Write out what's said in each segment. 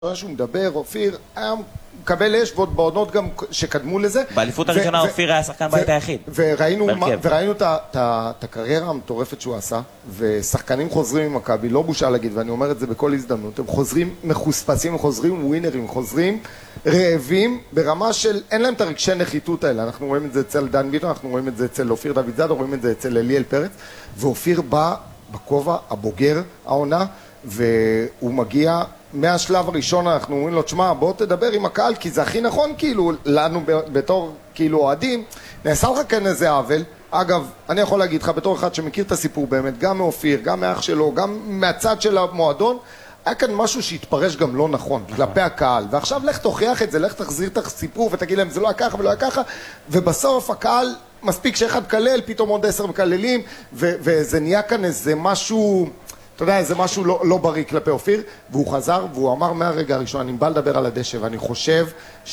שהוא מדבר, אופיר היה מקבל אש ועוד בעונות גם שקדמו לזה. באליפות הראשונה אופיר היה שחקן בית היחיד. וראינו את הקריירה המטורפת שהוא עשה, ושחקנים חוזרים ממכבי, לא בושה להגיד, ואני אומר את זה בכל הזדמנות, הם חוזרים מחוספסים, הם חוזרים ווינרים, חוזרים רעבים ברמה של, אין להם את הרגשי נחיתות האלה. אנחנו רואים את זה אצל דן ביטון, אנחנו רואים את זה אצל אופיר דוד זאדה, רואים את זה אצל אליאל פרץ, ואופיר בא בכובע הבוגר העונה, והוא מגיע מהשלב הראשון, אנחנו אומרים לו, תשמע, בוא תדבר עם הקהל, כי זה הכי נכון, כאילו, לנו בתור, כאילו, אוהדים, נעשה לך כאן איזה עוול. אגב, אני יכול להגיד לך, בתור אחד שמכיר את הסיפור באמת, גם מאופיר, גם מאח שלו, גם מהצד של המועדון, היה כאן משהו שהתפרש גם לא נכון, כלפי הקהל. ועכשיו לך תוכיח את זה, לך תחזיר את הסיפור ותגיד להם, זה לא היה ככה ולא היה ככה, ובסוף הקהל, מספיק שאחד קלל, פתאום עוד 10 מקללים, וזה נהיה כאן איזה משהו, אתה יודע, זה משהו לא בריא כלפי אופיר, והוא חזר והוא אמר מהרגע הראשון, אני בא לדבר על הדשא, ואני חושב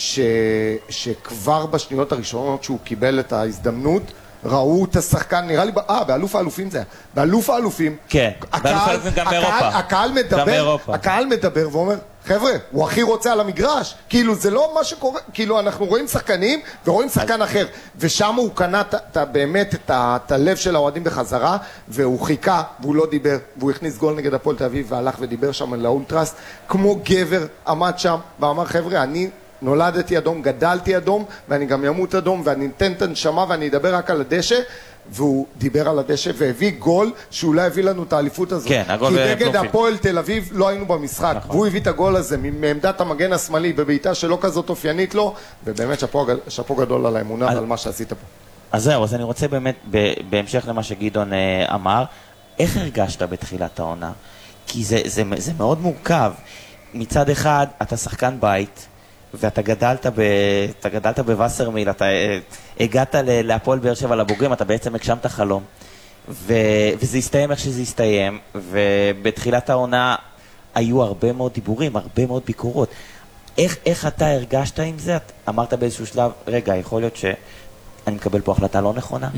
שכבר בשניות הראשונות שהוא קיבל את ההזדמנות, ראו את השחקן, נראה לי, באלוף האלופים זה היה, באלוף האלופים, כן, באלוף האלופים גם באירופה. הקהל מדבר ואומר, חבר'ה, הוא הכי רוצה על המגרש, כאילו זה לא מה שקורה, כאילו אנחנו רואים שחקנים ורואים שחקן אחר, ושם הוא קנה באמת את הלב של האוהדים בחזרה, והוא חיכה, והוא לא דיבר, והוא הכניס גול נגד הפועל תל אביב, והלך ודיבר שם לאולטרס, כמו גבר עמד שם, ואמר, חבר'ה, אני נולדתי אדום, גדלתי אדום, ואני גם ימות אדום, ואני אתן את הנשמה, ואני אדבר רק על הדשא, והוא דיבר על הדשא והביא גול שאולי הביא לנו את האליפות הזאת. כן, הגול כי נגד הפועל תל אביב לא היינו במשחק, נכון. והוא הביא את הגול הזה מעמדת המגן השמאלי בביתה שלא כזאת אופיינית לו, ובאמת שפו גדול על האמונה ועל מה שעשית פה. אז זהו, אז אני רוצה באמת, בהמשך למה שגדעון אמר, איך הרגשת בתחילת העונה? כי זה מאוד מורכב. מצד אחד, אתה שחקן בית, ואתה גדלת בווסרמיל, אתה הגעת להפועל באר שבע לבוגרים, אתה בעצם הגשמת חלום, וזה הסתיים איך שזה הסתיים, ובתחילת העונה היו הרבה מאוד דיבורים, הרבה מאוד ביקורות. איך אתה הרגשת עם זה? אמרת באיזשהו שלב, רגע, יכול להיות שאני מקבל פה החלטה לא נכונה?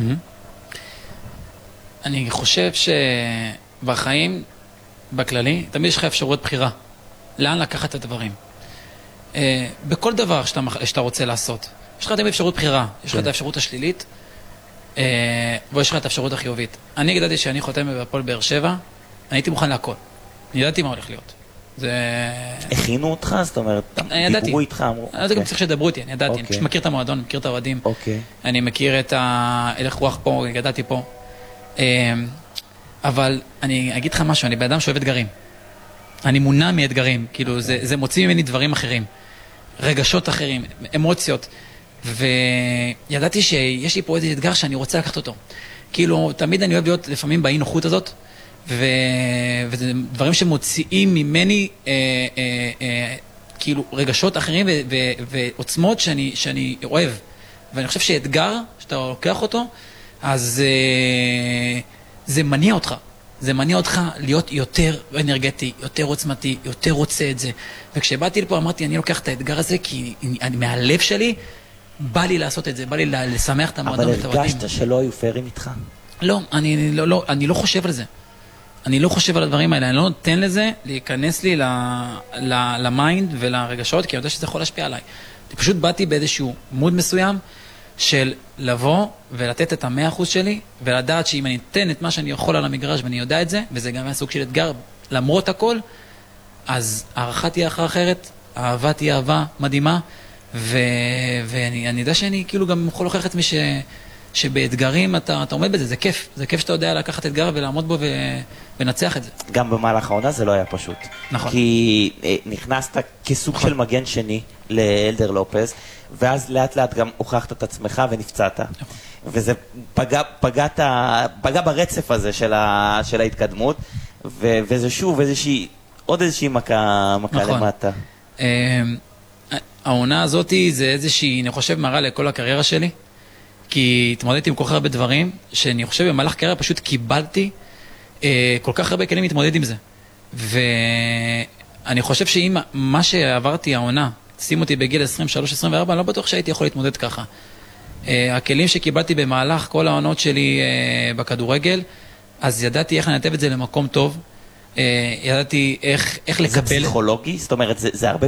אני חושב שבחיים, בכללי, תמיד יש לך אפשרות בחירה. לאן לקחת את הדברים? בכל דבר שאתה רוצה לעשות, יש לך תמיד אפשרות בחירה, יש לך את האפשרות השלילית, ויש לך את האפשרות החיובית. אני ידעתי שאני חותם בפועל באר שבע, אני הייתי מוכן להכל. אני ידעתי מה הולך להיות. הכינו אותך? זאת אומרת, דיברו איתך, אמרו? זה גם צריך שדברו איתי, אני ידעתי, אני פשוט מכיר את המועדון, מכיר את האוהדים, אני מכיר את הלך רוח פה, גדלתי פה. אבל אני אגיד לך משהו, אני באדם שאוהב אתגרים. אני מונע מאתגרים, כאילו זה מוציא ממני דברים אחרים, רגשות אחרים, אמוציות, וידעתי שיש לי פה איזה אתגר שאני רוצה לקחת אותו. כאילו, תמיד אני אוהב להיות לפעמים באי נוחות הזאת, וזה דברים שמוציאים ממני כאילו רגשות אחרים ועוצמות שאני אוהב. ואני חושב שאתגר, שאתה לוקח אותו, אז זה מניע אותך. זה מניע אותך להיות יותר אנרגטי, יותר עוצמתי, יותר רוצה את זה. וכשבאתי לפה אמרתי, אני לוקח את האתגר הזה, כי מהלב שלי בא לי לעשות את זה, בא לי לשמח את המועדון ואת העובדים. אבל הרגשת שלא היו פיירים איתך? לא, אני לא חושב על זה. אני לא חושב על הדברים האלה, אני לא נותן לזה להיכנס לי למיינד ולרגשות, כי אני יודע שזה יכול להשפיע עליי. אני פשוט באתי באיזשהו מוד מסוים, של לבוא ולתת את 100% שלי, ולדעת שאם אני אתן את מה שאני יכול על המגרש, ואני יודע את זה, וזה גם היה סוג של אתגר, למרות הכל, אז הערכה תהיה אחרת, אהבה תהיה אהבה מדהימה, ואני יודע שאני כאילו גם יכול להוכיח את מי שבאתגרים אתה עומד בזה, זה כיף. זה כיף שאתה יודע לקחת אתגר ולעמוד בו ונצח את זה. גם במהלך העונה זה לא היה פשוט. נכון. כי נכנסת כסוג של מגן שני לאלדר לופז, ואז לאט לאט גם הוכחת את עצמך ונפצעת. וזה פגע ברצף הזה של ההתקדמות, וזה שוב עוד איזושהי מכה למטה. העונה הזאת זה איזושהי, אני חושב, מראה לכל הקריירה שלי, כי התמודדתי עם כל כך הרבה דברים, שאני חושב במהלך קריירה פשוט קיבלתי כל כך הרבה כלים להתמודד עם זה. ואני חושב שאם מה שעברתי העונה, שים אותי בגיל 23-24, אני לא בטוח שהייתי יכול להתמודד ככה. הכלים שקיבלתי במהלך כל העונות שלי בכדורגל, אז ידעתי איך לנתב את זה למקום טוב, ידעתי איך זה לקבל... פסיכולוגי? זאת אומרת, זה הרבה